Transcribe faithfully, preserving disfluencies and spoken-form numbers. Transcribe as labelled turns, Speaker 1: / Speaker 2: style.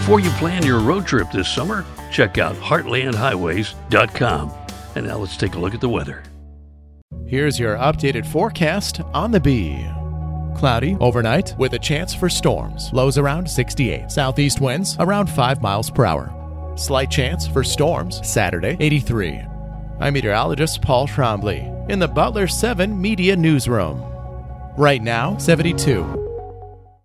Speaker 1: Before you plan your road trip this summer, check out heartland highways dot com. And now let's take a look at the weather.
Speaker 2: Here's your updated forecast on the Bee. Cloudy overnight with a chance for storms. Lows around sixty-eight. Southeast winds around five miles per hour. Slight chance for storms Saturday, eighty-three. I'm meteorologist Paul Trombley in the Butler seven Media Newsroom. Right now, seventy-two.